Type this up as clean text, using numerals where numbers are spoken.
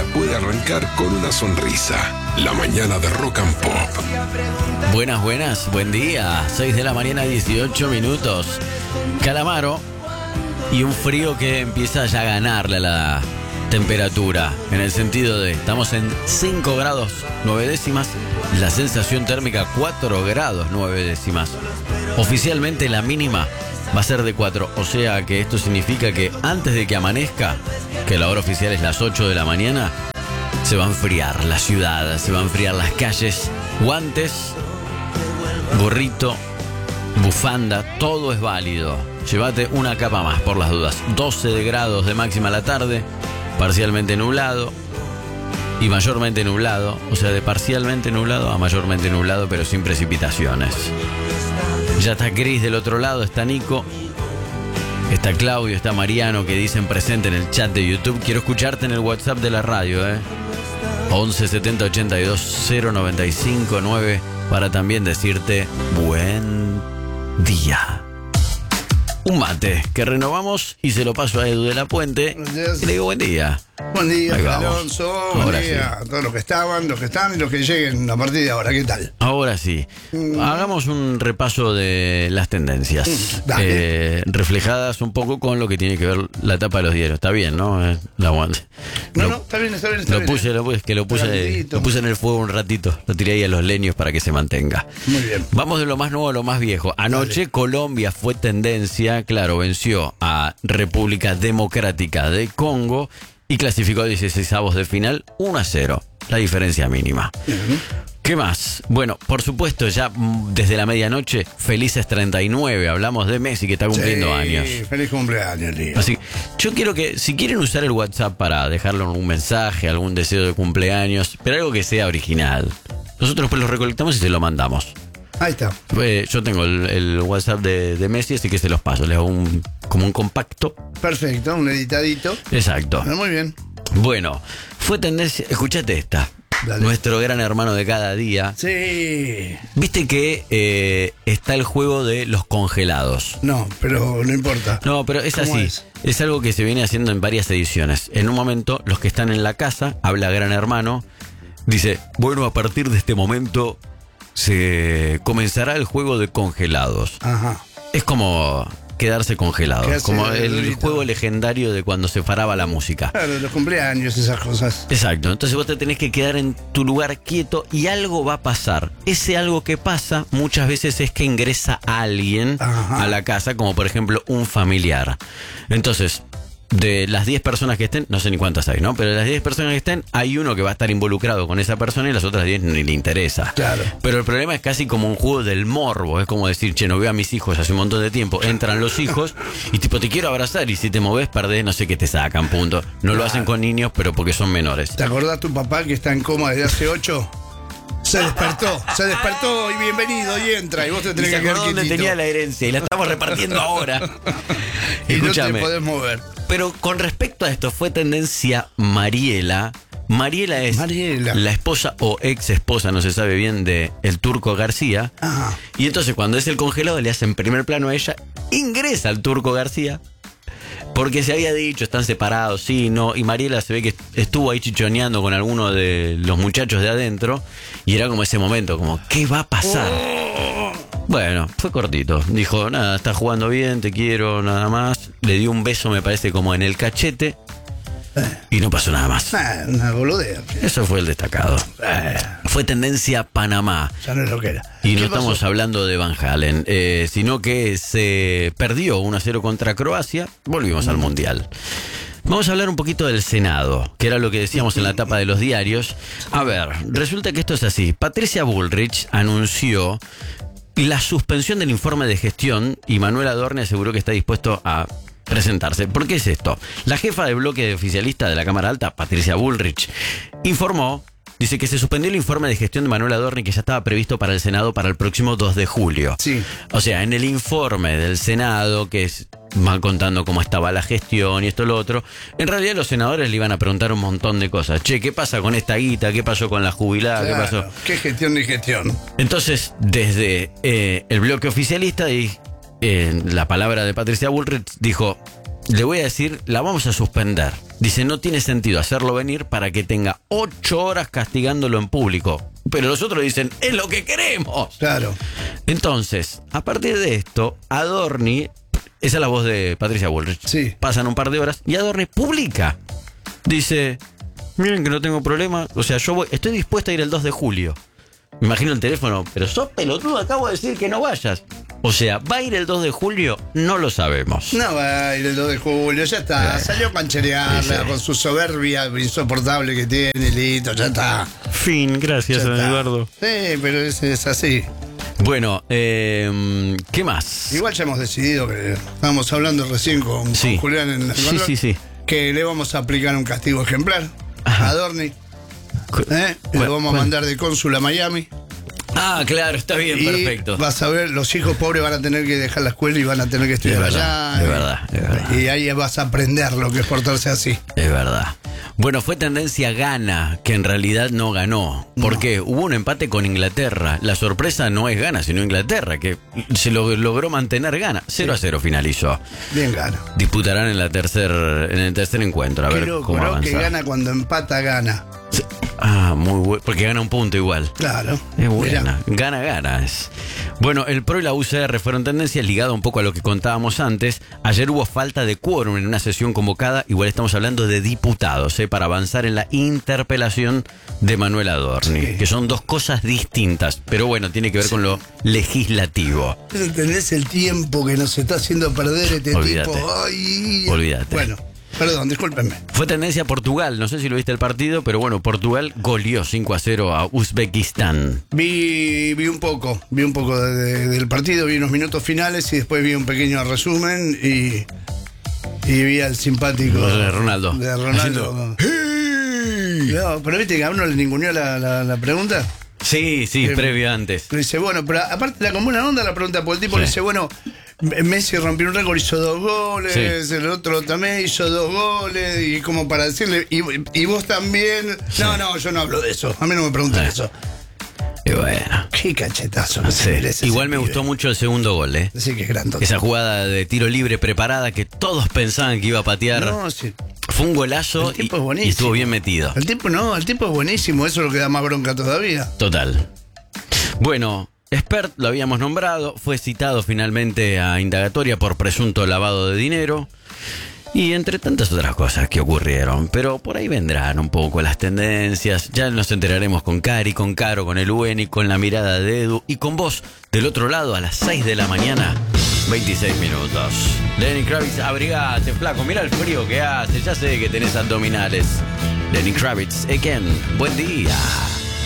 día puede arrancar con una sonrisa. La mañana de Rock and Pop. Buenas, buen día. 6 de la mañana, 18 minutos. Calamaro y un frío que empieza ya a ganarle a la temperatura. En el sentido de, estamos en 5 grados 9 décimas. La sensación térmica 4 grados 9 décimas. Oficialmente la mínima va a ser de 4. O sea que esto significa que antes de que amanezca, que la hora oficial es las 8 de la mañana, se va a enfriar la ciudad, se va a enfriar las calles. Guantes, gorrito, bufanda, todo es válido. Llévate una capa más por las dudas. 12 grados de máxima a la tarde, parcialmente nublado y mayormente nublado. O sea, de parcialmente nublado a mayormente nublado, pero sin precipitaciones. Ya está Cris del otro lado, está Nico, está Claudio, está Mariano, que dicen presente en el chat de YouTube. Quiero escucharte en el WhatsApp de la radio, 11 70 82 095 9, para también decirte buen día. Un mate que renovamos y se lo paso a Edu de la Puente. Y le digo buen día. Buen día, Ahí vamos. Alonso. Buen día a todos los que estaban, los que están y los que lleguen a partir de ahora. ¿Qué tal? Ahora sí. Hagamos un repaso de las tendencias. Reflejadas un poco con lo que tiene que ver la tapa de los diarios. Está bien, ¿no? La aguante. No, está bien. Lo puse en el fuego un ratito. Lo tiré ahí a los leños para que se mantenga. Muy bien. Vamos de lo más nuevo a lo más viejo. Anoche Colombia fue tendencia. Claro, venció a República Democrática de Congo y clasificó a 16avos de final 1-0. La diferencia mínima. ¿Qué más? Bueno, por supuesto, ya desde la medianoche, felices 39. Hablamos de Messi, que está cumpliendo años. Feliz cumpleaños, tío. Así, yo quiero que, si quieren usar el WhatsApp para dejarle un mensaje, algún deseo de cumpleaños, pero algo que sea original, nosotros pues lo recolectamos y se lo mandamos. Ahí está. Yo tengo el WhatsApp de Messi, así que se los paso. Le hago como un compacto. Perfecto, un editadito. Exacto. Muy bien. Bueno, fue tendencia. Escuchate esta. Dale. Nuestro gran hermano de cada día. Sí. Viste que está el juego de los congelados. No, pero no importa. No, pero es así. Es algo que se viene haciendo en varias ediciones. En un momento, los que están en la casa, habla gran hermano, dice, bueno, a partir de este momento se comenzará el juego de congelados. Ajá. Es como quedarse congelado, como el juego legendario de cuando se paraba la música. Claro, los cumpleaños, esas cosas. Exacto, entonces vos te tenés que quedar en tu lugar quieto y algo va a pasar. Ese algo que pasa muchas veces es que ingresa alguien a la casa, como por ejemplo un familiar. Entonces, de las 10 personas que estén, no sé ni cuántas hay, ¿no? Pero de las 10 personas que estén, hay uno que va a estar involucrado con esa persona y las otras 10 ni le interesa. Claro. Pero el problema es casi como un juego del morbo. Es como decir, che, no veo a mis hijos hace un montón de tiempo. Entran los hijos y tipo, te quiero abrazar y si te moves, perdés, no sé qué te sacan, punto. No lo hacen con niños, pero porque son menores. ¿Te acordás tu papá que está en coma desde hace 8? Se despertó y bienvenido y entra y vos te tenés que quedar quietito. Donde tenía la herencia y la estamos repartiendo ahora. Y escúchame, no te podés mover. Pero con respecto a esto, fue tendencia Mariela. Mariela es la esposa o ex esposa, no se sabe bien, de el Turco García. Ajá. Y entonces cuando es el congelado le hacen primer plano a ella, ingresa el Turco García. Porque se había dicho, están separados, sí, no. Y Mariela se ve que estuvo ahí chichoneando con alguno de los muchachos de adentro. Y era como ese momento, como, ¿qué va a pasar? Bueno, fue cortito. Dijo, nada, estás jugando bien, te quiero, nada más. Le dio un beso, me parece, como en el cachete. Y no pasó nada más. Una boludea. Eso fue el destacado. Fue tendencia Panamá. Ya no es lo que era. Y no estamos hablando de Van Halen, sino que se perdió 1-0 contra Croacia. Volvimos al Mundial. Vamos a hablar un poquito del Senado, que era lo que decíamos en la tapa de los diarios. A ver, resulta que esto es así. Patricia Bullrich anunció la suspensión del informe de gestión y Manuel Adorni aseguró que está dispuesto a presentarse. ¿Por qué es esto? La jefa de bloque oficialista de la Cámara Alta, Patricia Bullrich, informó, dice que se suspendió el informe de gestión de Manuel Adorni que ya estaba previsto para el Senado para el próximo 2 de julio. Sí. O sea, en el informe del Senado, que van contando cómo estaba la gestión y esto y lo otro, en realidad los senadores le iban a preguntar un montón de cosas. Che, ¿qué pasa con esta guita? ¿Qué pasó con la jubilada? Claro, ¿Qué pasó? ¿Qué gestión ni gestión? Entonces, desde el bloque oficialista y la palabra de Patricia Bullrich dijo, le voy a decir, la vamos a suspender. Dice, no tiene sentido hacerlo venir para que tenga 8 horas castigándolo en público. Pero los otros dicen, es lo que queremos. Claro. Entonces, a partir de esto, Adorni, esa es la voz de Patricia Bullrich. Sí. Pasan un par de horas y Adorni publica. Dice, miren que no tengo problema. O sea, estoy dispuesta a ir el 2 de julio. Me imagino el teléfono, pero sos pelotudo, acabo de decir que no vayas. O sea, ¿va a ir el 2 de julio? No lo sabemos. No va a ir el 2 de julio, ya está. Salió a cancherearla Sí. con su soberbia insoportable que tiene, listo, ya está. Fin, gracias, Ya don está. Eduardo. Sí, pero es así. Bueno, ¿qué más? Igual ya hemos decidido que estábamos hablando recién con Sí. Julián en el control, Sí. que le vamos a aplicar un castigo ejemplar Ajá. a Adorni. Y lo vamos a mandar de cónsul a Miami. Ah, claro, está bien, Y perfecto. vas a ver, los hijos pobres van a tener que dejar la escuela y van a tener que estudiar Es verdad, allá. es verdad, es verdad. Y ahí vas a aprender lo que es portarse así. Es verdad. Bueno, fue tendencia Ghana, que en realidad no ganó. ¿Por qué? Hubo un empate con Inglaterra. La sorpresa no es Ghana, sino Inglaterra, que se logró mantener Ghana. 0-0 finalizó. Bien gana. Disputarán en el tercer encuentro. A Qué ver loco, cómo ¿no? avanza. Que gana cuando empata, gana. Ah, muy bueno. Porque gana un punto igual. Claro. Es buena. Mirá. Gana es. Bueno, el PRO y la UCR fueron tendencias ligado un poco a lo que contábamos antes. Ayer hubo falta de quórum en una sesión convocada. Igual estamos hablando de diputados, para avanzar en la interpelación de Manuel Adorni. Sí. Que son dos cosas distintas. Pero bueno, tiene que ver con lo legislativo. ¿Entendés el tiempo que nos está haciendo perder este Olvídate. tipo? Ay. Olvídate. Bueno, perdón, discúlpenme. Fue tendencia Portugal. No sé si lo viste el partido, pero bueno, Portugal goleó 5-0 a Uzbekistán. Vi un poco del partido, vi unos minutos finales y después vi un pequeño resumen y vi al simpático De Ronaldo. De Ronaldo. No, pero viste que a uno le ninguneó la pregunta. Sí, previo antes. Le dice, bueno, pero aparte la comuna onda la pregunta, porque el tipo Sí. le dice, bueno, Messi rompió un récord, hizo 2 goles, Sí. el otro también hizo 2 goles, y como para decirle, y vos también. No, yo no hablo de eso, a mí no me preguntan eso. Y bueno. Qué cachetazo, no Sí. se merece. Igual ese me pibe. gustó mucho el segundo gol, Así que es grandote. Esa jugada de tiro libre preparada que todos pensaban que iba a patear. No, sí. Fue un golazo El tipo y, es buenísimo. y estuvo bien metido. El tipo es buenísimo, eso es lo que da más bronca todavía. Total. Bueno, Spert lo habíamos nombrado, fue citado finalmente a indagatoria por presunto lavado de dinero y entre tantas otras cosas que ocurrieron. Pero por ahí vendrán un poco las tendencias. Ya nos enteraremos con Cari, con Caro, con el Weni, con la mirada de Edu y con vos del otro lado a las 6 de la mañana, 26 minutos. Lenny Kravitz, abrigate, flaco, mira el frío que hace, ya sé que tenés abdominales. Lenny Kravitz, again, buen día.